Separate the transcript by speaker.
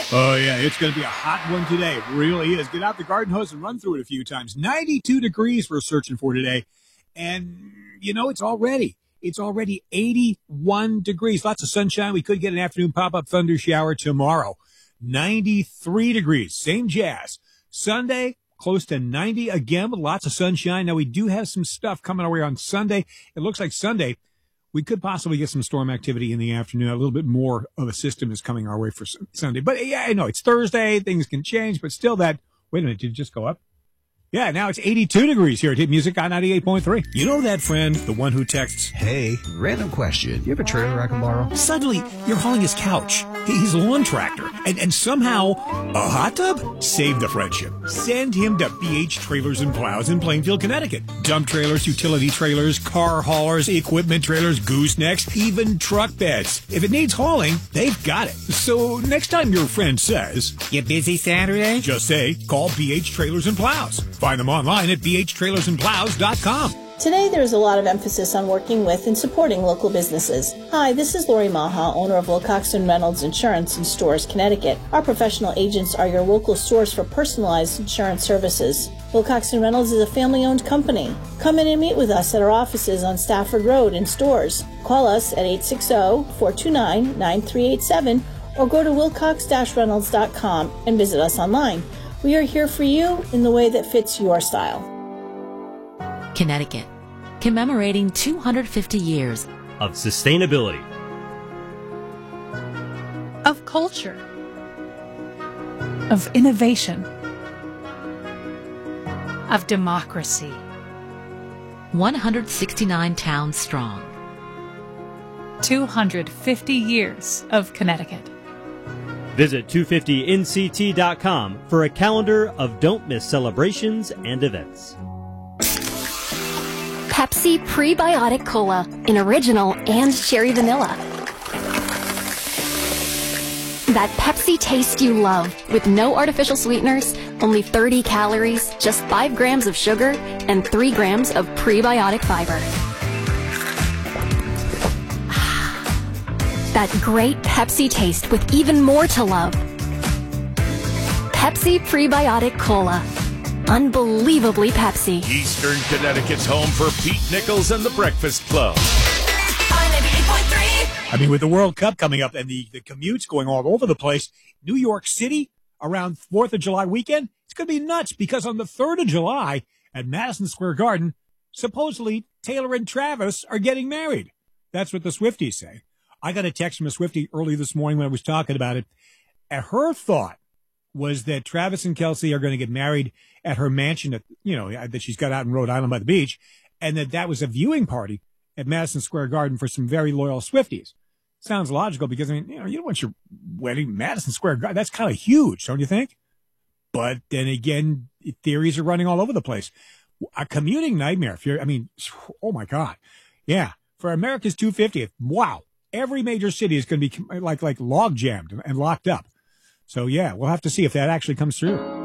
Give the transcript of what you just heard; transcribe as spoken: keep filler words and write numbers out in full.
Speaker 1: Oh, yeah, it's going to be a hot one today. It really is. Get out the garden hose and run through it a few times. ninety-two degrees we're searching for today. And, you know, it's already, it's already eighty-one degrees. Lots of sunshine. We could get an afternoon pop-up thunder shower tomorrow. ninety-three degrees. Same jazz. Sunday, close to ninety again with lots of sunshine. Now, we do have some stuff coming our way on Sunday. It looks like Sunday, we could possibly get some storm activity in the afternoon. A little bit more of a system is coming our way for Sunday. But, yeah, I know it's Thursday. Things can change. But still that, wait a minute, did it just go up? Yeah, now it's eighty-two degrees here at Hit Music on ninety-eight point three. You know that friend, the one who texts,
Speaker 2: "Hey, random question. You have a trailer I can borrow?"
Speaker 1: Suddenly, you're hauling his couch, his lawn tractor, and, and somehow a hot tub? Save the friendship. Send him to B H Trailers and Plows in Plainfield, Connecticut. Dump trailers, utility trailers, car haulers, equipment trailers, goosenecks, even truck beds. If it needs hauling, they've got it. So next time your friend says, "You busy Saturday?" just say, call B H Trailers and Plows. Find them online at b h trailers and plows dot com.
Speaker 3: Today, there is a lot of emphasis on working with and supporting local businesses. Hi, this is Lori Maha, owner of Wilcox and Reynolds Insurance in Storrs, Connecticut. Our professional agents are your local source for personalized insurance services. Wilcox and Reynolds is a family-owned company. Come in and meet with us at our offices on Stafford Road in Storrs. Call us at eight six zero, four two nine, nine three eight seven or go to wilcox dash reynolds dot com and visit us online. We are here for you in the way that fits your style.
Speaker 4: Connecticut, commemorating two hundred fifty years
Speaker 5: of sustainability,
Speaker 6: of culture, of innovation, of democracy.
Speaker 4: one hundred sixty-nine towns strong.
Speaker 6: two hundred fifty years of Connecticut.
Speaker 5: Visit two fifty N C T dot com for a calendar of don't miss celebrations and events.
Speaker 7: Pepsi Prebiotic Cola in original and cherry vanilla. That Pepsi taste you love with no artificial sweeteners, only thirty calories, just five grams of sugar, and three grams of prebiotic fiber. That great Pepsi taste with even more to love. Pepsi Prebiotic Cola. Unbelievably Pepsi.
Speaker 8: Eastern Connecticut's home for Pete Nichols and the Breakfast Club.
Speaker 1: ninety-eight point three. I mean, with the World Cup coming up and the, the commutes going all over the place, New York City around fourth of July weekend, it's going to be nuts because on the third of July at Madison Square Garden, supposedly Taylor and Travis are getting married. That's what the Swifties say. I got a text from a Swiftie early this morning when I was talking about it. And her thought was that Travis and Kelsey are going to get married at her mansion at, you know, that she's got out in Rhode Island by the beach, and that that was a viewing party at Madison Square Garden for some very loyal Swifties. Sounds logical because, I mean, you know, you don't want your wedding Madison Square Garden. That's kind of huge, don't you think? But then again, theories are running all over the place. A commuting nightmare. If you're, I mean, oh my God. Yeah. For America's two hundred fiftieth. Wow. Every major city is going to be like, like log jammed and locked up. So yeah, we'll have to see if that actually comes through.